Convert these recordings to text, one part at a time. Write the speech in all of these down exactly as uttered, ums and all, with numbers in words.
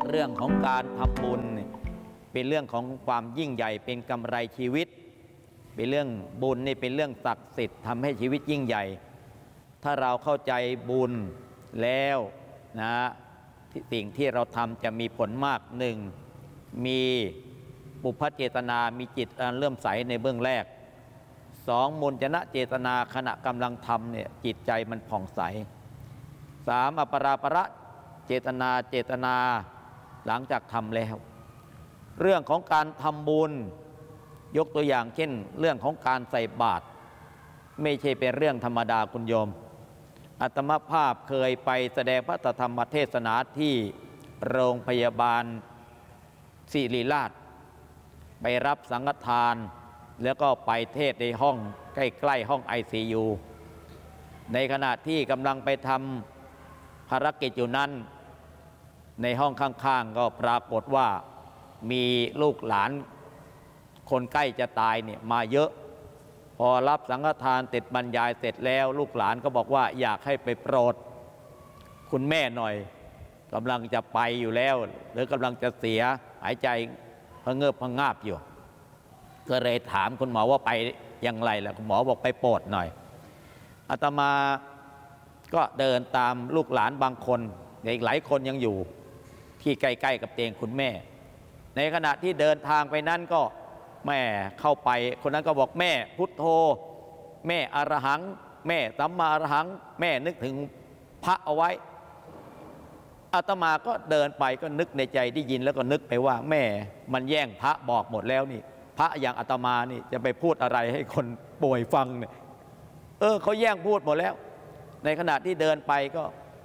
เรื่องของการทำบุญเป็นเรื่องของความยิ่งใหญ่เป็นกำไรชีวิตเป็นเรื่องบุญนี่เป็นเรื่องศักดิ์สิทธิ์ทำให้ชีวิตยิ่งใหญ่ถ้าเราเข้าใจบุญแล้วนะสิ่งที่เราทำจะมีผลมากหนึ่งมีปุพพเจตนามีจิตเริ่มใสในเบื้องแรกสองมุญจนะเจตนาขณะกำลังทำเนี่ยจิตใจมันผ่องใสสามอปราประเจตนาเจตนาหลังจากทำแล้วเรื่องของการทำบุญยกตัวอย่างเช่นเรื่องของการใส่บาตรไม่ใช่เป็นเรื่องธรรมดาคุณโยมอาตมาภาพเคยไปแสดงพระธรรมเทศนาที่โรงพยาบาลศิริราชไปรับสังฆทานแล้วก็ไปเทศในห้องใกล้ๆห้อง ไอ ซี ยู ในขณะที่กำลังไปทำภารกิจอยู่นั้นในห้องข้างๆก็ปรากฏว่ามีลูกหลานคนใกล้จะตายเนี่ยมาเยอะพอรับสังฆทานเสร็จบรรยายเสร็จแล้วลูกหลานก็บอกว่าอยากให้ไปโปรดคุณแม่หน่อยกำลังจะไปอยู่แล้วหรือกำลังจะเสียหายใจพะเงิบพะงาบอยู่ก็เลยถามคุณหมอว่าไปอย่างไรล่ะคุณหมอบอกไปโปรดหน่อยอาตมาก็เดินตามลูกหลานบางคนอีกหลายคนยังอยู่ที่ใกล้ๆกับเตียงคุณแม่ในขณะที่เดินทางไปนั้นก็แม่เข้าไปคนนั้นก็บอกแม่พุทโธแม่อรหังแม่สัมมาอรหังแม่นึกถึงพระเอาไว้อาตมาก็เดินไปก็นึกในใจได้ยินแล้วก็นึกไปว่าแม่มันแย่งพระบอกหมดแล้วนี่พระอย่างอาตมานี่จะไปพูดอะไรให้คนป่วยฟังเนี่ยเออเขาแย่งพูดหมดแล้วในขณะที่เดินไปก็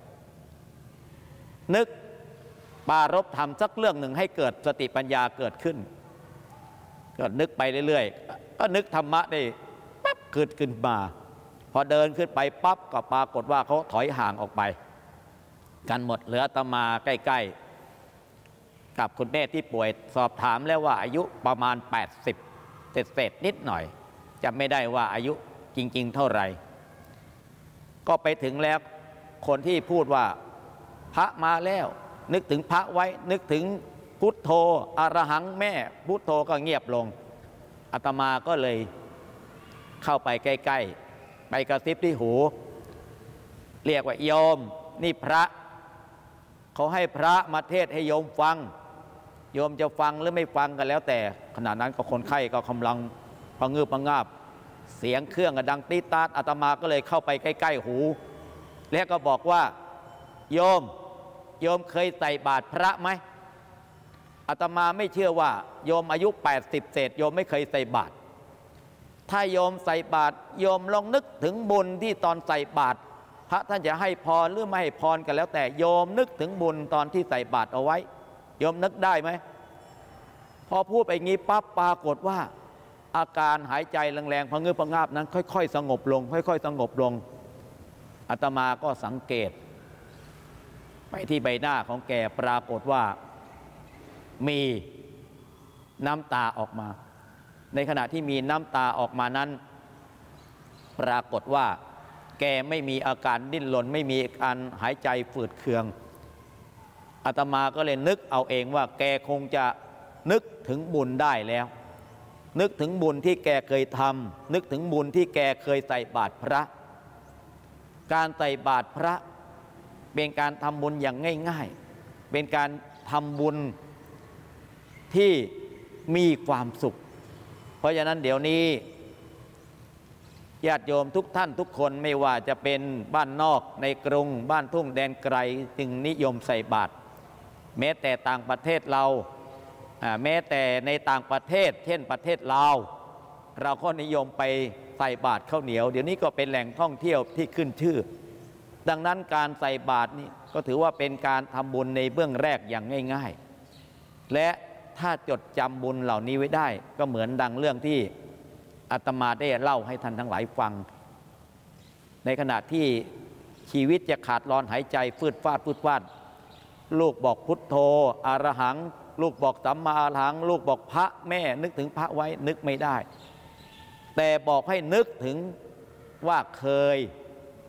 นึกปรารภธรรมสักเรื่องหนึ่งให้เกิดสติปัญญาเกิดขึ้นก็นึกไปเรื่อยๆก็นึกธรรมะได้ปั๊บเกิดขึ้นมาพอเดินขึ้นไปปั๊บก็ปรากฏว่าเขาถอยห่างออกไปกันหมดเหลืออาตมาใกล้ๆกับคุณแม่ที่ป่วยสอบถามแล้วว่าอายุประมาณแปดสิบเศษๆนิดหน่อยจำไม่ได้ว่าอายุจริงๆเท่าไหร่ก็ไปถึงแล้วคนที่พูดว่าพระมาแล้วนึกถึงพระไว้นึกถึงพุทโธอรหังแม่พุทโธก็เงียบลงอาตมาก็เลยเข้าไปใกล้ๆไปกระซิบที่หูเรียกว่าโยมนี่พระเขาให้พระมาเทศให้โยมฟังโยมจะฟังหรือไม่ฟังกันแล้วแต่ขณะนั้นก็คนไข้ก็กำลังพะงืบพะงาบเสียงเครื่องดังตีตาดอาตมาก็เลยเข้าไปใกล้ๆหูแล้วก็บอกว่าโยมโยมเคยใส่บาตรพระไหมอาตมาไม่เชื่อว่าโยมอายุแปดสิบเศษโยมไม่เคยใส่บาตรถ้าโยมใส่บาตรโยมลองนึกถึงบุญที่ตอนใส่บาตรพระท่านจะให้พรหรือไม่ให้พรกันแล้วแต่โยมนึกถึงบุญตอนที่ใส่บาตรเอาไว้โยมนึกได้ไหมพอพูดไปงี้ปั๊บปรากฏว่าอาการหายใจแรงๆพะงืบพะงาบนั้นค่อยๆสงบลงค่อยๆสงบลงอาตมาก็สังเกตไปที่ใบหน้าของแกปรากฏว่ามีน้ำตาออกมาในขณะที่มีน้ำตาออกมานั้นปรากฏว่าแกไม่มีอาการดิ้นรนไม่มีอาการหายใจฝืดเคืองอาตมาก็เลยนึกเอาเองว่าแกคงจะนึกถึงบุญได้แล้วนึกถึงบุญที่แกเคยทำนึกถึงบุญที่แกเคยใส่บาตรพระการใส่บาตรพระเป็นการทำบุญอย่างง่ายๆเป็นการทำบุญที่มีความสุขเพราะฉะนั้นเดี๋ยวนี้ญาติโยมทุกท่านทุกคนไม่ว่าจะเป็นบ้านนอกในกรุงบ้านทุ่งแดนไกลจึงนิยมใส่บาตรแม้แต่ต่างประเทศเราแม้แต่ในต่างประเทศเช่นประเทศลาวเราก็นิยมไปใส่บาตรข้าวเหนียวเดี๋ยวนี้ก็เป็นแหล่งท่องเที่ยวที่ขึ้นชื่อดังนั้นการใส่บาตรนี่ก็ถือว่าเป็นการทำบุญในเบื้องแรกอย่างง่ายๆและถ้าจดจำบุญเหล่านี้ไว้ได้ก็เหมือนดังเรื่องที่อาตมาได้เล่าให้ท่านทั้งหลายฟังในขณะที่ชีวิตจะขาดรอนหายใจฟืดฟาดฟืดฟาดลูกบอกพุทโธอรหังลูกบอกสัมมาอรหังลูกบอกพระแม่นึกถึงพระไว้นึกไม่ได้แต่บอกให้นึกถึงว่าเคย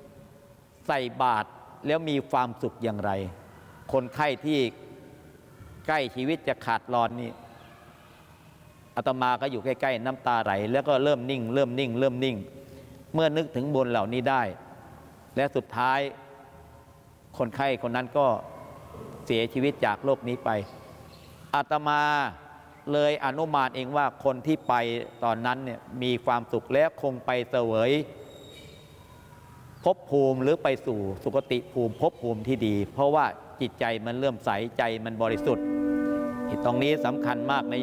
ใส่บาตรแล้วมีความสุขอย่างไรคนไข้ที่ใกล้ชีวิตจะขาดรอนนี่อาตมาก็อยู่ใกล้ๆน้ำตาไหลแล้วก็เริ่มนิ่งเริ่มนิ่งเริ่มนิ่งเมื่อนึกถึงบุญเหล่านี้ได้และสุดท้ายคนไข้คนนั้นก็เสียชีวิตจากโลกนี้ไปอาตมาเลยอนุมานเองว่าคนที่ไปตอนนั้นเนี่ยมีความสุขและคงไปเสวยภพภูมิหรือไปสู่สุคติภูมิภพภูมิที่ดีเพราะว่าจิตใจมันเลื่อมใสใจมันบริสุทธิ์ตรงนี้สำคัญมากนะ